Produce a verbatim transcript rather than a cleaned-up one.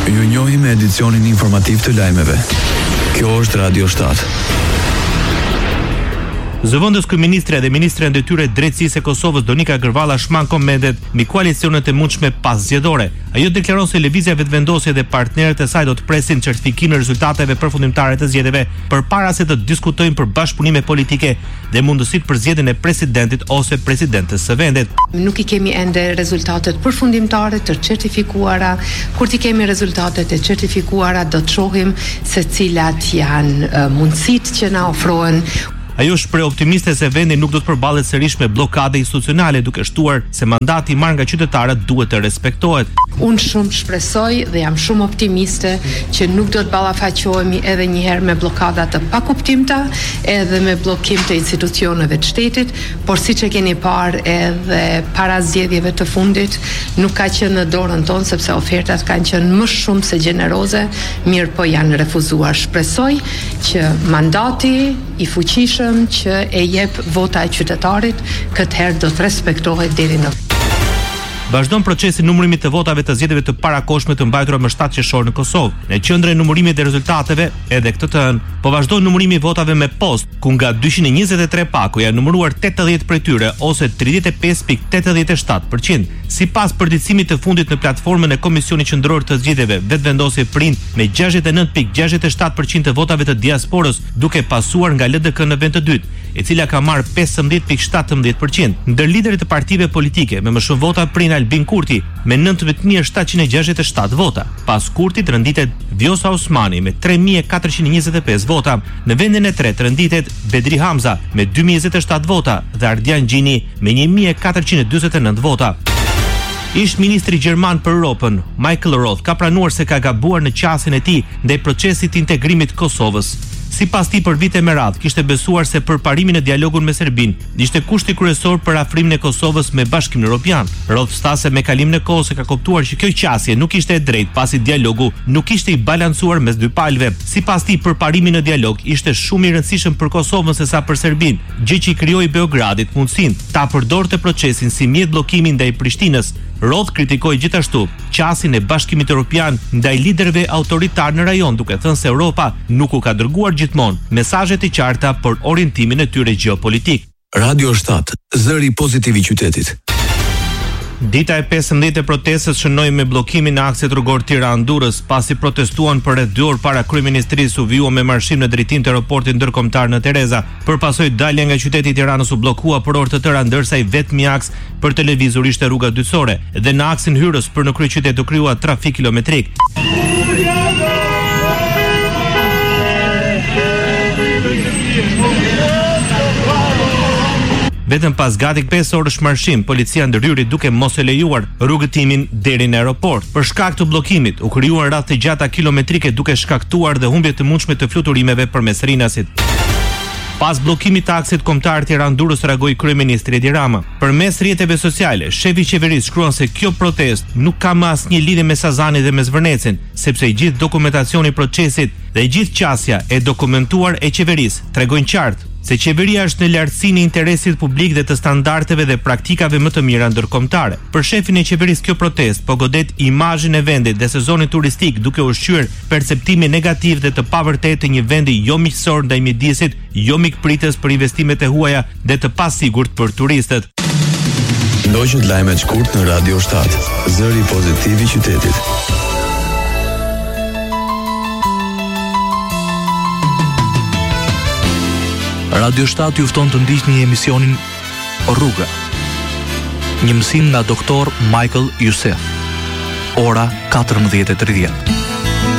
Ju njohim me edicionin informativ të lajmeve. Kjo është Radio shtatë. Zëvendës kryeministre dhe ministre e ndërtyrë drejtësisë e Kosovës Donika Gërvalla shman komentet mbi koalicionet e mundshme pas zgjedhore. Ajo deklaron se lëvizja vetëvendosje dhe partnerët e saj do të presin certifikimin e rezultateve përfundimtare të zgjedhjeve përpara se të diskutojnë për bashkëpunime politike dhe mundësitë për zgjedhjen e presidentit ose presidentes së vendit. Nuk i kemi ende rezultatet përfundimtare të certifikuara. Kur ti kemi rezultatet e certifikuara do të shohim se cilat janë uh, mundësitë që na ofrohen. Ajo shpreh optimiste se vendi nuk do të përballet sërish me bllokade institucionale, duke shtuar se mandati i marrë nga qytetarët duhet të respektohet. Unë shumë shpresoj dhe jam shumë optimiste që nuk do të ballafaqohemi edhe një herë me bllokada të pakuptimta, edhe me bllokim të institucioneve të shtetit, por siç e keni parë edhe para zgjedhjeve të fundit, nuk ka qenë në dorën tonë sepse ofertat kanë qenë më shumë se gjeneroze, mirë po janë refuzuar. Shpresoj që mandati i fuqishëm që e jep vota e qytetarit, këtë herë do të respektohet deri në. Vazhdon procesi numërimit të votave të zgjedhjeve të parakohshme të mbajtura më shtatë qershor në Kosovë. Në qendrën e numërimit dhe rezultateve, edhe këtë të hënë, po vazhdon numërimi i votave me post, ku nga dyqind e njëzet e tre paku janë numëruar tetëdhjetë prej tyre ose tridhjetë e pesë pikë tetëdhjetë e shtatë përqind. Sipas përditësimit të fundit në platformën e Komisionit Qendror të Zgjedhjeve, vetëvendosje prind me gjashtëdhjetë e nëntë pikë gjashtëdhjetë e shtatë përqind të votave të diasporës, duke pasuar nga L D K në vend të dytë, e cila ka marrë pesëmbëdhjetë pikë shtatëmbëdhjetë përqind. Ndër liderët e partive politike me më shumë vota prind Albin Kurti me nëntëmbëdhjetë mijë shtatëqind e gjashtëdhjetë e shtatë vota. Pas Kurtit renditet Vjosa Osmani me tre mijë katërqind e njëzet e pesë vota. Në vendin e tretë renditet Bedri Hamza me dy mijë e njëzet e shtatë vota dhe Ardian Gjini me një mijë katërqind e dyzet e nëntë vota. Ish ministri gjerman për Europën, Michael Roth, ka pranuar se ka gabuar në qasjen e tij ndaj procesit të integrimit të Kosovës. Sipas tij, për vite me radhë kishte besuar se përparimin e dialogun me Serbinë ishte kushti kryesor për afrimin e Kosovës me Bashkimin Evropian. Roth sta se me kalimin e kohës e ka kuptuar që kjo qasje nuk ishte e drejtë, pasi dialogu nuk ishte i balancuar mes dy palëve. Sipas tij, përparimi në dialog ishte shumë i rëndësishëm për Kosovën sesa për Serbinë, gjë që i krijoi Beogradit mundësinë ta përdorte procesin si mjet bllokimi ndaj Prishtinës. Roth kritikoi gjithashtu qasjen e Bashkimit Evropian ndaj liderëve autoritar në rajon, duke thënë se Europa nuk u ka dërguar gjithmonë mesazhe të qarta për orientimin e tyre gjeopolitik. Radio shtatë, zëri pozitiv i qytetit. Dita e pesëmbëdhjetë e protestës shënoi me bllokimin e aksit rrugor Tiranë-Durrës, pasi protestuan për rreth dy orë para kryeministrisë u vijua me marshim në drejtim të aeroportit ndërkombëtar në Tereza. Përpasoj dalja nga qyteti i Tiranës u bllokua për orë të tëra, ndërsa i vetmi aks për të lëvizur ishte rruga Dytësore, dhe në aksin hyrës për në kryeqytet u krijua trafik kilometrik. Vetëm pas gati pesë orësh marshim, policia ndërhyri duke mos e lejuar rrugëtimin deri në aeroport. Për shkak të bllokimit, u krijuan radhë të gjata kilometrike duke shkaktuar dhe humbje të mundshme të fluturimeve përmes Rinasit. Pas bllokimit të aksit kombëtar Tiranë-Durrës reagoi kryeministri Edi Rama. Përmes rrjeteve sociale, shefi i qeverisë shkruan se kjo protestë nuk ka më asnjë lidhje me Sazanin dhe me Zvërnecin, sepse i gjithë dokumentacioni i procesit dhe i gjithë qasja e dokumentuar e qeverisë tregojnë qartë se qeveria është në lartësinë e interesit publik dhe të standardeve dhe praktikave më të mira ndërkombëtare. Për shefin e qeverisë kjo protestë po godet imazhin e vendit dhe sezonit turistik, duke ushqyer perceptimin negativ dhe të pavërtetë të një vendi jo miqësor ndaj mjedisit, jo mikpritës për investimet e huaja dhe të pasigurt për turistët. Ndoqët lajmet shkurt në Radio shtatë, zëri pozitiv i qytetit. Radio shtatë ju fton të ndiqni emisionin Rruga. Një mësim nga doktor Michael Youssef. Ora katërmbëdhjetë e tridhjetë.